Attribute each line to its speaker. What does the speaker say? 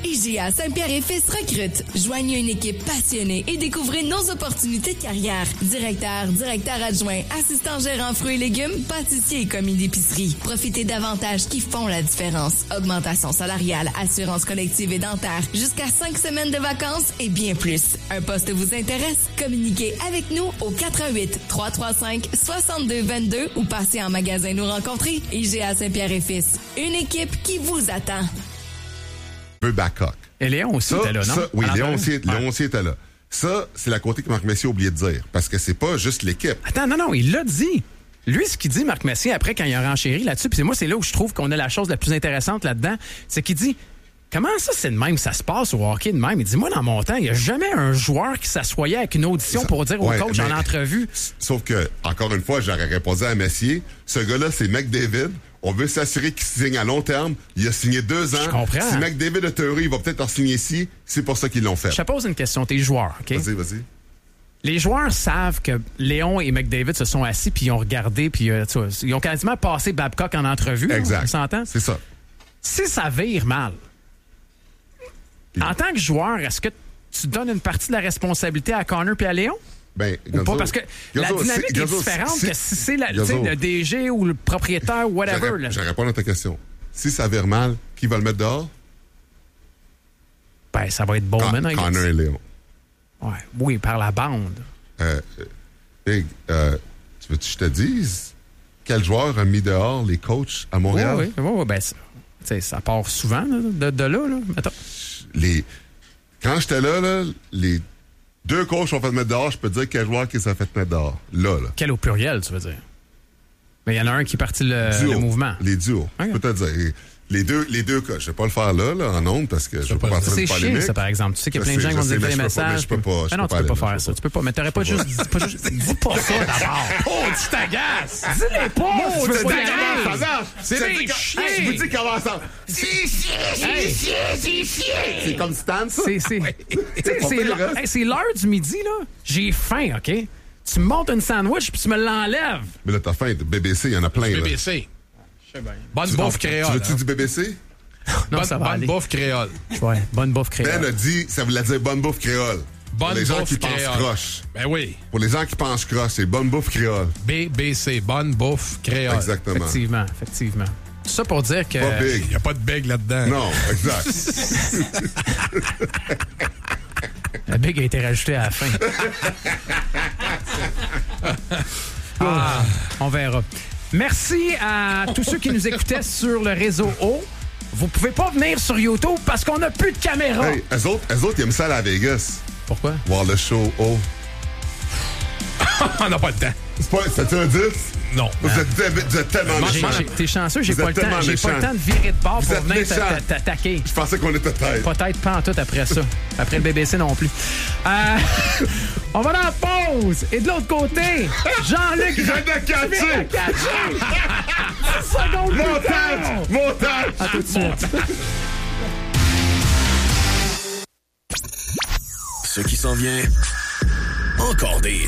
Speaker 1: IGA Saint-Pierre-et-Fils recrute. Joignez une équipe passionnée et découvrez nos opportunités de carrière. Directeur adjoint, assistant gérant fruits et légumes, pâtissier et commis d'épicerie. Profitez d'avantages qui font la différence. Augmentation salariale, assurance collective et dentaire, jusqu'à 5 semaines de vacances et bien plus. Un poste vous intéresse? Communiquez avec nous au 88 335 62 22 ou passez en magasin nous rencontrer. IGA Saint-Pierre-et-Fils. Une équipe qui vous attend.
Speaker 2: Babcock.
Speaker 3: Et Léon aussi était là, non?
Speaker 2: Oui, Léon aussi était là. Ça, c'est la côté que Marc Messier a oublié de dire. Parce que c'est pas juste l'équipe.
Speaker 3: Attends, non, il l'a dit. Lui, ce qu'il dit, Marc Messier, après, quand il a renchéri là-dessus, puis moi, c'est là où je trouve qu'on a la chose la plus intéressante là-dedans, c'est qu'il dit, comment ça, c'est de même, ça se passe au hockey de même? Il dit, moi, dans mon temps, il n'y a jamais un joueur qui s'assoyait avec une audition pour dire au coach en entrevue.
Speaker 2: Sauf que, encore une fois, j'aurais répondu à Messier, ce gars-là, c'est McDavid. On veut s'assurer qu'il signe à long terme. Il a signé 2 ans.
Speaker 3: Je comprends.
Speaker 2: Si McDavid a théorie, il va peut-être en signer ici. C'est pour ça qu'ils l'ont fait.
Speaker 3: Je te pose une question. T'es joueur, OK?
Speaker 2: Vas-y.
Speaker 3: Les joueurs savent que Léon et McDavid se sont assis puis ils ont regardé puis ils ont quasiment passé Babcock en entrevue.
Speaker 2: Exact.
Speaker 3: On s'entend?
Speaker 2: C'est ça.
Speaker 3: Si ça vire mal, en tant que joueur, est-ce que tu donnes une partie de la responsabilité à Connor puis à Léon?
Speaker 2: Ou
Speaker 3: pas? Parce que la dynamique est différente que si c'est le DG ou le propriétaire ou whatever.
Speaker 2: Je réponds à ta question. Si ça vire mal, qui va le mettre dehors?
Speaker 3: Ben, ça va être Bowman.
Speaker 2: Connor et Léon.
Speaker 3: Ouais, oui, par la bande.
Speaker 2: Big, tu veux que je te dise quel joueur a mis dehors les coachs à Montréal?
Speaker 3: Oui, ben, ça part souvent de là. Attends.
Speaker 2: Quand j'étais là, les 2 coachs ont fait mettre dehors, je peux te dire quel joueur qui s'est fait mettre dehors. Là.
Speaker 3: Quel au pluriel, tu veux dire? Mais il y en a un qui est parti le mouvement.
Speaker 2: Les duos. Okay. Je peux te dire. Les deux cas. Je ne vais pas le faire là, en ondes, parce que je ne veux pas partir de polémique.
Speaker 3: C'est chiant, ça, par exemple. Tu sais qu'il y a plein de gens qui vont dire des messages.
Speaker 2: Je peux pas.
Speaker 3: Non, tu peux pas faire ça. Tu peux pas. Mais t'aurais pas juste. Dis pas ça d'abord. Oh, tu t'agaces. Dis-les pas.
Speaker 2: Tu veux dire comment ça marche?
Speaker 3: C'est des chiens.
Speaker 2: Je vous dis comment ça. C'est chier. C'est comme Stan, ça.
Speaker 3: C'est l'heure du midi, là. J'ai faim, OK? Tu me montes une sandwich puis tu me l'enlèves.
Speaker 2: Mais là, t'as faim. BBC, il y en a plein.
Speaker 4: BBC. Bonne bouffe créole.
Speaker 2: Tu veux-tu du BBC?
Speaker 3: Non, ça va
Speaker 4: bonne bouffe créole.
Speaker 3: Ouais, bonne bouffe créole.
Speaker 2: Ben a dit, ça voulait dire bonne bouffe créole.
Speaker 4: Bonne
Speaker 2: pour les gens
Speaker 4: bouffe
Speaker 2: qui
Speaker 4: créole.
Speaker 2: pensent croche.
Speaker 4: Ben oui.
Speaker 2: Pour les gens qui pensent croche, c'est bonne bouffe créole.
Speaker 4: BBC, bonne bouffe créole.
Speaker 2: Exactement.
Speaker 3: Effectivement. Tout ça pour dire que...
Speaker 2: Pas big.
Speaker 4: Il n'y a pas de big là-dedans.
Speaker 2: Non, exact.
Speaker 3: La big a été rajoutée à la fin. On verra. Merci à tous ceux qui nous écoutaient sur le réseau O. Vous pouvez pas venir sur YouTube parce qu'on n'a plus de caméra.
Speaker 2: Hey, eux autres, ils aiment ça à la Vegas.
Speaker 3: Pourquoi?
Speaker 2: Voir le show O.
Speaker 4: On n'a pas le temps.
Speaker 2: C'est un 10?
Speaker 4: Non.
Speaker 2: Vous êtes tellement méchants.
Speaker 3: T'es chanceux, j'ai pas le temps de virer de bord pour venir t'attaquer.
Speaker 2: Je pensais qu'on était tête.
Speaker 3: Peut-être pas en tout après ça. Après le BBC non plus. On va dans la pause. Et de l'autre côté, Jean-Luc...
Speaker 2: Je viens de catcher!
Speaker 3: Seconde
Speaker 2: Montage!
Speaker 3: À tout de suite.
Speaker 5: Ce qui s'en vient, encore des